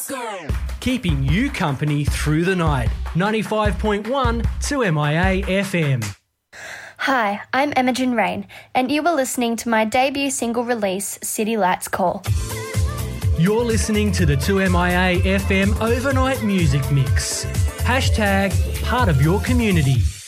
Keeping you company through the night. 95.1 2MIA FM. Hi, I'm Imogen Rain, and you were listening to my debut single release, City Lights Call. You're listening to the 2MIA FM Overnight Music Mix. # part of your community.